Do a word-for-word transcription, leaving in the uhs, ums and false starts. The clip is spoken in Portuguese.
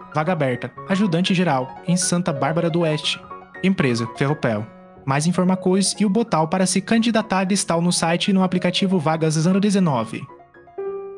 Vaga aberta, ajudante geral, em Santa Bárbara do Oeste. Empresa, Ferropel. Mais informações e o botão para se candidatar estão no site e no aplicativo Vagas zero dezenove.